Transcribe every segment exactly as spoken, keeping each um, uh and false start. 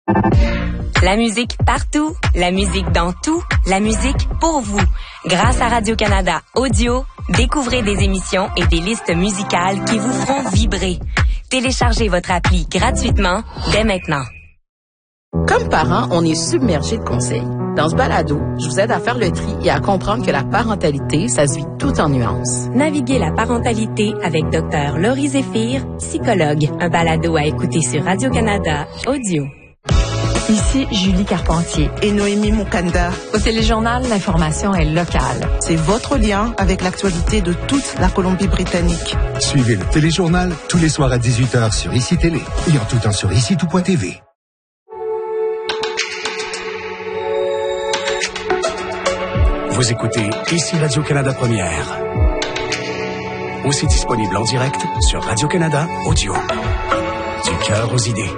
La musique partout, la musique dans tout, la musique pour vous. Grâce à Radio-Canada Audio, découvrez des émissions et des listes musicales qui vous feront vibrer. Téléchargez votre appli gratuitement dès maintenant. Comme parents, on est submergé de conseils. Dans ce balado, je vous aide à faire le tri et à comprendre que la parentalité, ça se vit tout en nuances. Naviguez la parentalité avec Dr Laurie Zéphir, psychologue. Un balado à écouter sur Radio-Canada Audio. Ici Julie Carpentier et Noémie Moukanda. Au Téléjournal, l'information est locale. C'est votre lien avec l'actualité de toute la Colombie-Britannique. Suivez le Téléjournal tous les soirs à dix-huit heures sur Ici Télé et en tout temps sur ici tout point t v. Vous écoutez Ici Radio-Canada Première. Aussi disponible en direct sur Radio-Canada Audio. Du cœur aux idées.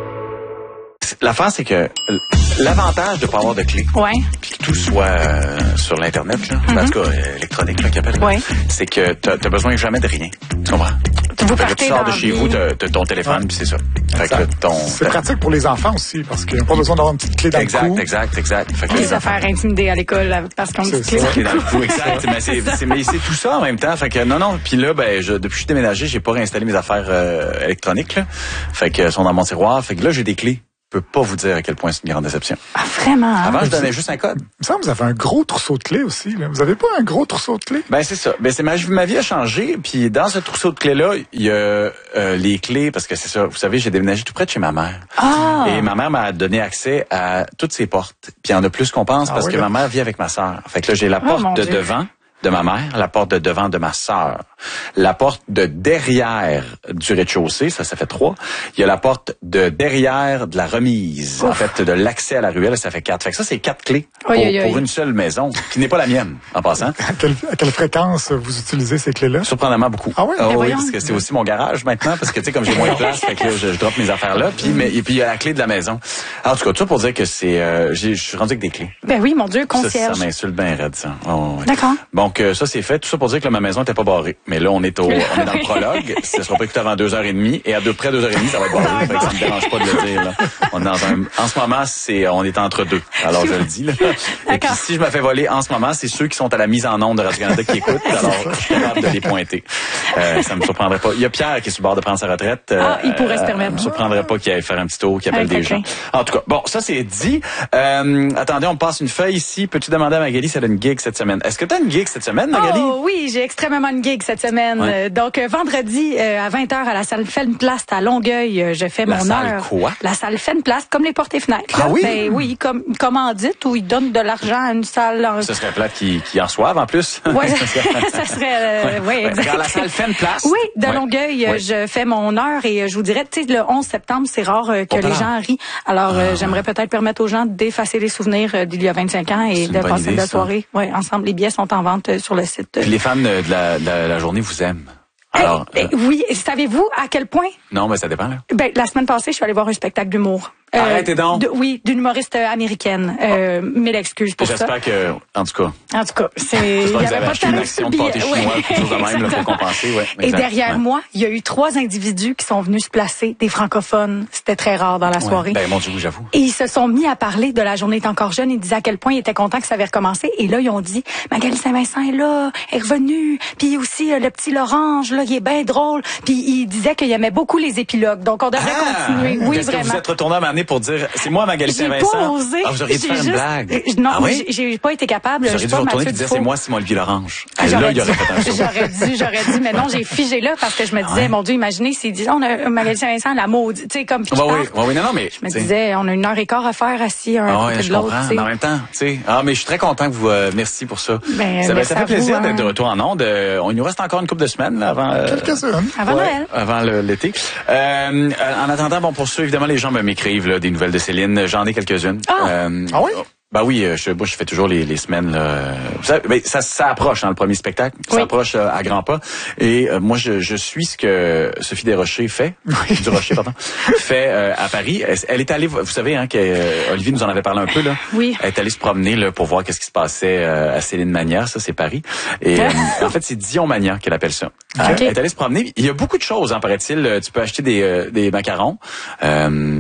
L'affaire, c'est que l'avantage de ne pas avoir de clé, ouais. puis que tout soit euh, sur l'Internet, là, mm-hmm. en tout cas euh, électronique, là, qu'il appelle, ouais. c'est que tu n'as besoin jamais de rien. Tu comprends? Vous fait que tu sors de chez vous, tu as ton téléphone, puis c'est ça. Fait que ton, c'est pratique pour les enfants aussi, parce qu'ils n'ont pas besoin d'avoir une petite clé dans exact, le cou. Exact, exact, exact. Les affaires intimidées à l'école parce qu'on a une clé dans le cou. Exact. mais, c'est, c'est, mais c'est tout ça en même temps. Fait que non, non. Puis là, ben, je, depuis que je suis déménagé, j'ai pas réinstallé mes affaires euh, électroniques. Là. Fait que elles sont dans mon tiroir. Fait que là, j'ai des clés. Je peux pas vous dire à quel point c'est une grande déception. Ah, vraiment? Avant, je donnais juste un code. Il me semble que vous avez un gros trousseau de clés aussi, là. Vous avez pas un gros trousseau de clés? Ben, c'est ça. Ben, c'est ma, ma vie a changé. Puis, dans ce trousseau de clés-là, il y a euh, les clés, parce que c'est ça. Vous savez, j'ai déménagé tout près de chez ma mère. Ah! Et ma mère m'a donné accès à toutes ses portes. Puis, il y en a plus qu'on pense, ah, parce oui, que là. Ma mère vit avec ma sœur. Fait que là, j'ai la porte oh, de Dieu. devant de ma mère, la porte de devant de ma sœur, la porte de derrière du rez-de-chaussée, ça, ça fait trois. Il y a la porte de derrière de la remise, Ouf. en fait, de l'accès à la ruelle, ça fait quatre. Fait que ça, c'est quatre clés pour, oui, oui, oui. pour une seule maison, qui n'est pas la mienne, en passant. À quelle, à quelle fréquence vous utilisez ces clés-là? Surprenamment beaucoup. Ah oui? Ah, oui, parce que c'est aussi mon garage maintenant, parce que, tu sais, comme j'ai moins de place, fait que là, je, je drop mes affaires là, puis, mais, et puis il y a la clé de la maison. Alors, en tout cas, tout ça pour dire que c'est, euh, je suis rendu avec des clés. Ben oui, mon Dieu, concierge. Ça, ça m'insulte bien raide, ça. Oh, ouais. D'accord. Donc, euh, ça, c'est fait. Tout ça pour dire que là, ma maison était pas barrée. Mais là, on est au, on est dans le prologue. Ce sera pas écouté avant deux heures et demie. Et à deux, près deux heures et demie, ça va être barré. Fait que ça me dérange pas de le dire, là. On est dans un, en ce moment, c'est, on est entre deux. Alors, je le dis, là. Et puis, si je me fais voler en ce moment, c'est ceux qui sont à la mise en onde de Radio-Canada qui écoutent. Alors, je suis capable de les pointer. Euh, ça me surprendrait pas. Il y a Pierre qui est sur le bord de prendre sa retraite. Euh, ah, il pourrait se permettre. Ça me surprendrait pas qu'il aille faire un petit tour, qu'il appelle des gens. En tout cas, bon, ça, c'est dit. Euh, attendez, on me passe une feuille ici. Peux-tu demander à Magali si elle a une gig cette semaine? Est-ce que tu as une gig cette semaine, Magali? Oh, oui, j'ai extrêmement une gig cette semaine. Ouais. Donc, euh, vendredi, euh, à vingt heures, à la salle Fenplast à Longueuil, euh, je fais la mon salle heure. Quoi? La salle Fenplast, comme les portes et fenêtres. Ah là. oui? Ben, oui, comme commandite où ils donnent de l'argent à une salle. En... Ce serait plate qu'ils qui en reçoivent en plus. Oui, ça serait, euh, ouais. oui, exact. Dans la salle Fenplast. Oui, de ouais. Longueuil, ouais. je fais mon heure et je vous dirais, tu sais, le onze septembre, c'est rare euh, que les gens rient. Alors, ah. euh, j'aimerais peut-être permettre aux gens d'effacer les souvenirs euh, d'il y a vingt-cinq ans et de passer la soirée. Oui, ensemble. Les billets sont en vente euh, sur le site. Puis les fans de la, de la, la journée vous aiment. Alors, hey, euh... Oui, savez-vous à quel point? Non, mais ça dépend, là. Ben, la semaine passée, je suis allée voir un spectacle d'humour. Euh, Arrêtez donc. De, oui, d'une humoriste américaine. Euh, oh. Mille excuses pour J'espère ça. J'espère que, en tout cas. En tout cas, c'est. Il y avait pas une action de pâté chinois, ouais. quelque chose de même, là, pour compenser, ouais. Et derrière ouais. moi, il y a eu trois individus qui sont venus se placer, des francophones. C'était très rare dans la soirée. Ouais. Ben, mon Dieu, oui, j'avoue. Et ils se sont mis à parler de La journée est encore jeune. Ils disaient à quel point ils étaient contents que ça avait recommencé. Et là, ils ont dit, Magali Saint-Vincent est là, est revenue. Puis aussi, euh, le petit Lorange, là, il est bien drôle. Puis ils disaient qu'il aimait beaucoup les épilogues. Donc, on devrait ah, continuer. Oui, est-ce vraiment. Que vous êtes retourné à m'amener pour dire, c'est moi, Magali Saint-Vincent. J'ai pas osé. Ah, vous auriez dû faire juste... une blague. Non, ah, oui? j'ai pas été capable. Vous auriez dû vous retourner et dire, c'est moi, Simon-Olivier Lorange. Ah, là, il y aurait fait un show. J'aurais dû, j'aurais dû, mais non, j'ai figé là parce que je me disais, ouais. mon Dieu, imaginez s'ils disent, on a Magali Saint-Vincent, la maudite, tu sais, comme. Bah oui, oui, oui, non, non, mais. Je me disais, on a une heure et quart à faire assis un ah, côté ouais, de l'autre. Mais en même temps, tu sais. Ah, mais je suis très content que vous, euh, merci pour ça. Ben, ça, ben, ça fait plaisir vous, d'être hein. de retour en ondes. Euh, on il nous reste encore une couple de semaines, là, avant. Euh, Quelques semaines. Avant ouais, Noël. Avant le, l'été. Euh, en attendant, bon, pour ceux, évidemment, les gens m'écrivent, là, des nouvelles de Céline. J'en ai quelques-unes. Ah, euh, ah oui? Ben oui, je, moi, je fais toujours les, les semaines. Là. Ça, ben, ça, ça approche, hein, le premier spectacle. Ça oui. approche euh, à grands pas. Et euh, moi, je, je suis ce que Sophie Desrochers fait, oui. du Rocher, pardon, fait euh, à Paris. Elle, elle est allée, vous savez, hein, que euh, Olivier nous en avait parlé un peu là. Oui. Elle est allée se promener là pour voir qu'est-ce qui se passait euh, à Céline Magna. Ça, c'est Paris. Et euh, en fait, c'est Dion Magna qu'elle appelle ça. Okay. Elle est allée se promener. Il y a beaucoup de choses, hein, paraît-il. Tu peux acheter des, euh, des macarons. Euh,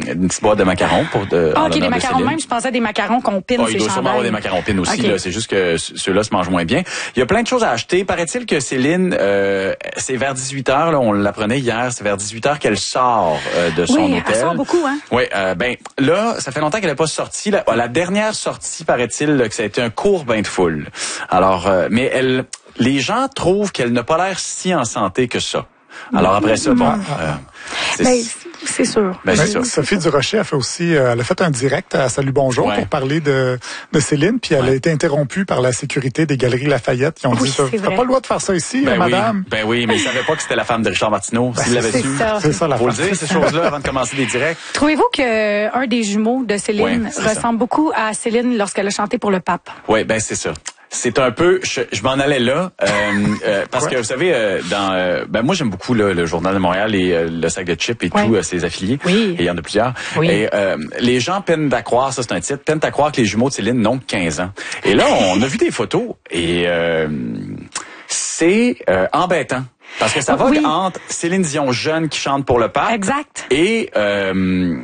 une petite boîte de macarons pour de. Ah, ok, des macarons même. Je pensais des macarons qu'on pine. Oh, il doit sûrement avoir des macarons pines aussi. Okay. Là, c'est juste que ceux-là se mangent moins bien. Il y a plein de choses à acheter. Paraît-il que Céline, euh, c'est vers dix-huit heures. Là, on l'apprenait hier. C'est vers dix-huit heures qu'elle sort euh, de son oui, hôtel. Elle sort beaucoup, hein. Oui. Euh, ben là, ça fait longtemps qu'elle n'est pas sortie. La, la dernière sortie, paraît-il, que ça a été un court bain de foule. Alors, euh, mais elle, les gens trouvent qu'elle n'a pas l'air si en santé que ça. Alors après ça, bon. Euh, c'est, ben, c'est sûr. Ben, c'est sûr. Sophie Durocher a fait aussi, euh, elle a fait un direct à Salut Bonjour ouais. pour parler de, de Céline, puis elle ouais. a été interrompue par la sécurité des Galeries Lafayette qui ont oui, dit t'as pas le droit de faire ça ici, ben madame. Oui. Ben oui, mais ils savaient pas que c'était la femme de Richard Martineau. S'ils l'avaient su, c'est ça la faut le dire ces choses-là avant de commencer des directs. Trouvez-vous que un des jumeaux de Céline ouais, ressemble ça. beaucoup à Céline lorsqu'elle a chanté pour le pape? Oui, ben c'est ça. C'est un peu, je, je m'en allais là, euh, euh, parce ouais. que vous savez, euh, dans, euh, ben moi j'aime beaucoup là, le Journal de Montréal et euh, le sac de chips et ouais. tout, euh, ses affiliés. Oui. Et il y en a plusieurs. Oui. Et euh, les gens peinent à croire, ça c'est un titre, peinent à croire que les jumeaux de Céline n'ont que quinze ans. Et là, on a vu des photos et euh, c'est euh, embêtant. Parce que ça va oui. entre Céline Dion jeune qui chante pour le pape. Exact. Et euh,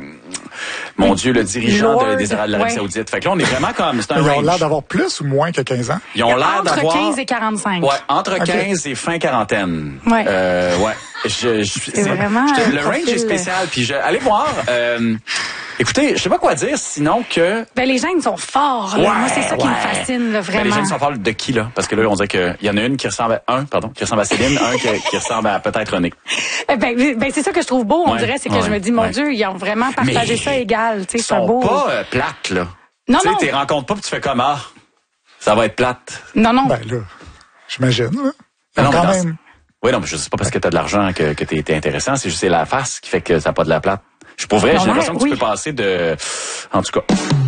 mon Dieu, le dirigeant Lord, de, des Arabes de l'Arabie ouais. Saoudite. Fait que là, on est vraiment comme, c'est un Ils range. ont l'air d'avoir plus ou moins que quinze ans? Ils ont l'air entre d'avoir... quinze et quarante-cinq. Ouais, entre okay. quinze et fin quarantaine. Ouais. Euh, ouais. Je, je, c'est, c'est vraiment je, le range est spécial. Puis je, allez voir... Euh, écoutez, je sais pas quoi dire, sinon que... Ben, les gènes sont forts, là. Ouais, moi, c'est ça ouais. qui me fascine, là, vraiment. Ben, les gènes sont forts de qui, là? Parce que là, on dirait qu'il y en a une qui ressemble à un, pardon, qui ressemble à Céline, un qui, qui ressemble à peut-être René. Ben, ben, c'est ça que je trouve beau, on ouais, dirait, c'est que ouais, je me dis, mon ouais. Dieu, ils ont vraiment partagé mais ça égal, tu sais, c'est beau. Ils sont pas euh, plates, là. Non, tu non. Tu sais, t'es rencontres pas, puis tu fais comme, ah, ça va être plate. Non, non. Ben, là, j'imagine, là. Ben non, quand mais même. Oui, non, mais je sais pas parce que t'as de l'argent que, que t'es, t'es intéressant, c'est juste la face qui fait que ça n'a pas de la plate. Je suis pour vrai, j'ai l'impression que oui. tu peux passer de... En tout cas,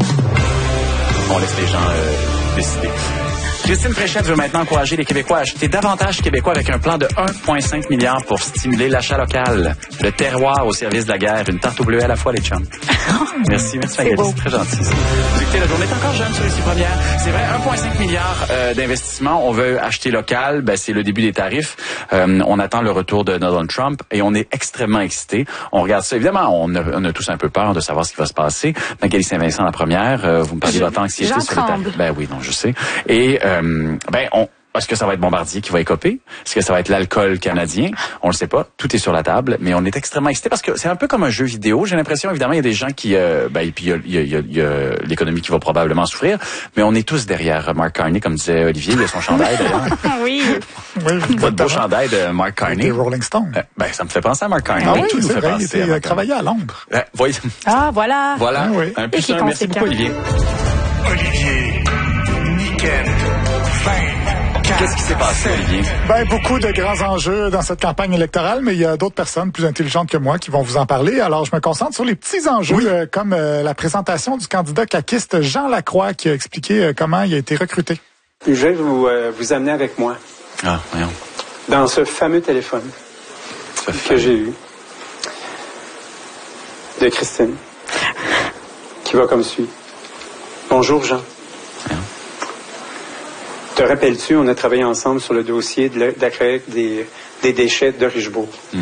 on laisse les gens euh, décider. Christine Fréchette veut maintenant encourager les Québécois à acheter davantage québécois avec un plan de un virgule cinq milliard pour stimuler l'achat local. Le terroir au service de la guerre. Une tarte au bleu à la fois, les chums. Merci, merci Magali, c'est, c'est très gentil. Vous écoutez, la journée est encore jeune sur les six premières. C'est vrai, un virgule cinq milliard euh, d'investissement. On veut acheter local. Ben, c'est le début des tarifs. Euh, on attend le retour de Donald Trump et on est extrêmement excités. On regarde ça. Évidemment, on a, on a tous un peu peur de savoir ce qui va se passer. Magali Saint-Vincent, la première. Euh, vous me parlez de votre anxiété J'en sur les tarifs. Ben oui, non, je sais. Et euh, ben, on, est-ce que ça va être Bombardier qui va écoper? Est-ce que ça va être l'alcool canadien? On le sait pas. Tout est sur la table, mais on est extrêmement excités parce que c'est un peu comme un jeu vidéo. J'ai l'impression, évidemment, il y a des gens qui, euh, ben, et puis il y a, il y a, il y a l'économie qui va probablement souffrir, mais on est tous derrière Mark Carney, comme disait Olivier. Il a son chandail d'ailleurs. Oui. oui. Votre beau chandail de Mark Carney. Des Rolling Stones. Euh, ben, ça me fait penser à Mark Carney. Ah oui, tout c'est fait vrai. penser Il était travaillé à Londres. Euh, voyez. Ah, voilà. Voilà. Ah, oui. Un plus un. Merci beaucoup, Olivier. Olivier, Niquette, vingt. Qu'est-ce qui s'est passé, Olivier? Ben, beaucoup de grands enjeux dans cette campagne électorale, mais il y a d'autres personnes plus intelligentes que moi qui vont vous en parler. Alors, je me concentre sur les petits enjeux, oui. euh, comme euh, la présentation du candidat caquiste Jean Lacroix qui a expliqué euh, comment il a été recruté. Je vais vous, euh, vous amener avec moi. Ah, voyons. Dans ce fameux téléphone ce que fameux. j'ai eu de Christine, qui va comme suit. Bonjour, Jean. Voyons. Te rappelles-tu, on a travaillé ensemble sur le dossier de la, de la collecte des, des déchets de Richebourg. Mm.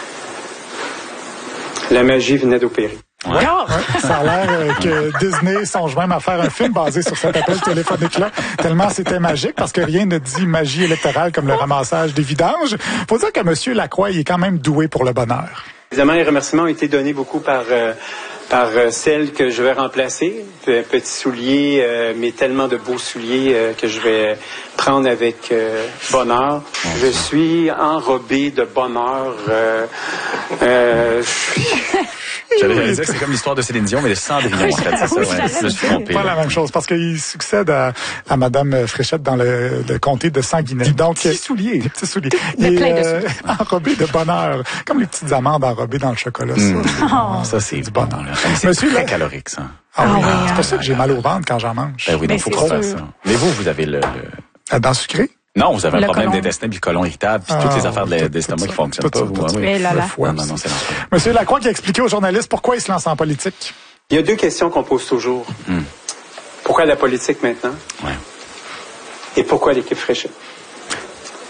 La magie venait d'opérer. Ouais. Ouais, ça a l'air euh, que Disney songe même à faire un film basé sur cet appel téléphonique-là, tellement c'était magique, parce que rien ne dit magie électorale comme le ramassage des vidanges. Faut dire que M. Lacroix, il est quand même doué pour le bonheur. Évidemment, les remerciements ont été donnés beaucoup par... Euh, par euh, celle que je vais remplacer, un petit soulier, euh, mais tellement de beaux souliers euh, que je vais prendre avec euh, bonheur. Je suis enrobé de bonheur. Euh, euh, J'allais dire que c'est comme l'histoire de Céline Dion, mais de Cendrillon, en fait, c'est ça, ouais. Je me suis trompé. Pas la même chose, parce qu'il succède à, à Mme Fréchette dans le, le comté de Sanguinet. Donc, des petits souliers. Des petits souliers. Il est plein de euh, souliers. Enrobé de bonheur. Comme les petites amandes enrobées dans le chocolat. Mmh. Ça, oh. ça c'est du bonheur. Là. C'est Monsieur, très là, calorique, ça. Ah, oui, ah, c'est pour ça que j'ai mal au ventre quand j'en mange. Ben oui, donc faut trop faire ça. Mais vous, vous avez le... le... La dent sucrée? Non, vous avez un le problème colon. d'intestin, puis le côlon irritable, puis ah, toutes les affaires de l'estomac qui fonctionnent pas. Tout, vous, tout, oui. Et là, là. Non, non, non, c'est Monsieur Lacroix qui a expliqué aux journalistes pourquoi il se lance en politique. Il y a deux questions qu'on pose toujours. Hmm. Pourquoi la politique maintenant? Ouais. Et pourquoi l'équipe Fréchette?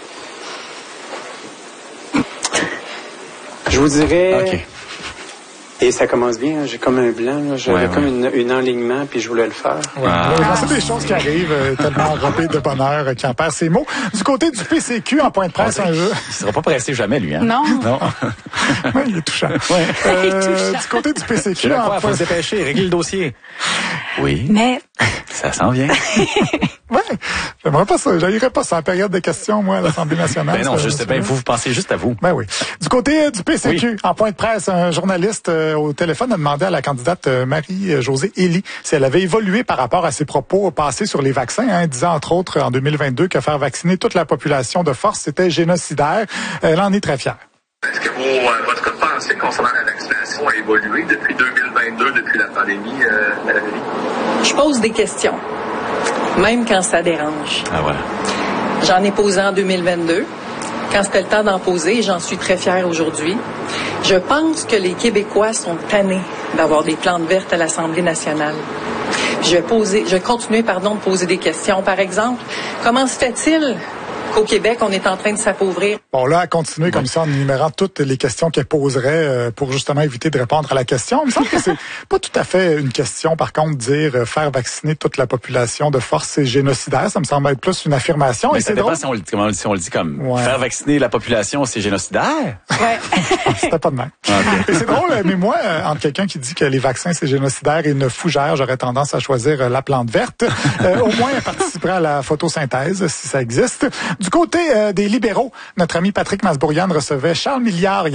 Je vous dirais... Okay. Et ça commence bien. J'ai comme un blanc. Là. J'avais Ouais, comme ouais. une, une enlignement, puis je voulais le faire. Ouais. Ah. Ouais, c'est des choses qui arrivent, euh, tellement enrobées de bonheur euh, qui en perd ses mots. Du côté du P C Q, en point de presse, un jeu. Il sera pas pressé jamais, lui. Hein? Non. Non. Oui, il est touchant. Ouais. Euh, Il est touchant. Du côté du P C Je Q, le en crois, faut point se dépêcher, régler le dossier. Oui, Mais ça s'en vient. Ouais, j'aimerais pas ça. J'aillerais pas ça en période de questions, moi, à l'Assemblée nationale. Ben non, ça, juste, ça, ben, ça. vous, vous pensez juste à vous. Ben oui. Du côté euh, du P C Q, Oui. en point de presse, un journaliste euh, au téléphone a demandé à la candidate euh, Marie-Josée Elie si elle avait évolué par rapport à ses propos passés sur les vaccins, hein, disant entre autres en deux mille vingt-deux que faire vacciner toute la population de force, c'était génocidaire. Elle en est très fière. Est-ce que vos, euh, votre pensée concernant la vaccination a évolué depuis deux mille vingt-deux, depuis la pandémie, euh, Mme Elie? Je pose des questions, même quand ça dérange. Ah voilà. J'en ai posé en deux mille vingt-deux, quand c'était le temps d'en poser, et j'en suis très fière aujourd'hui. Je pense que les Québécois sont tannés d'avoir des plantes vertes à l'Assemblée nationale. Je vais poser, je vais continuer, pardon, de poser des questions. Par exemple, comment se fait-il qu'au Québec, on est en train de s'appauvrir? Bon, là, à continuer comme ça en énumérant toutes les questions qu'elle poserait euh, pour justement éviter de répondre à la question. Il me semble que c'est pas tout à fait une question, par contre, dire euh, faire vacciner toute la population de force, c'est génocidaire. Ça me semble être plus une affirmation. Mais Et ça c'est dépend drôle. si on, le dit, comment, si on le dit comme Ouais. faire vacciner la population, c'est génocidaire. ouais. C'était pas de même. Ah, ok. Et c'est drôle, mais moi, euh, entre quelqu'un qui dit que les vaccins, c'est génocidaire et une fougère, j'aurais tendance à choisir euh, la plante verte. Euh, au moins, elle participerait à la photosynthèse, si ça existe. Du côté euh, des libéraux, notre ami Patrick Masbourian recevait Charles Milliard